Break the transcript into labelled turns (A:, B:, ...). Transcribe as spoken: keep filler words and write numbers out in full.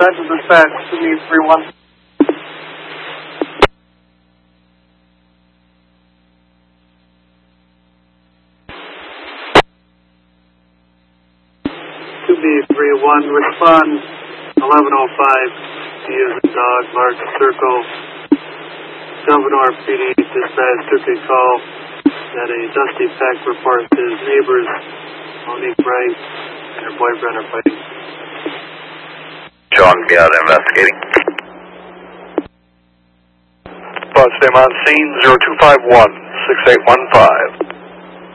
A: Send to dispatch, to me three one. To me three one, respond eleven oh five, to use a dog, large circle. Governor P D dispatch took a call that a Dusty Peck reports his neighbors, Monique Bright, and her boyfriend are fighting.
B: John, be out investigating.
C: Bus name on scene zero two five one, six eight one five.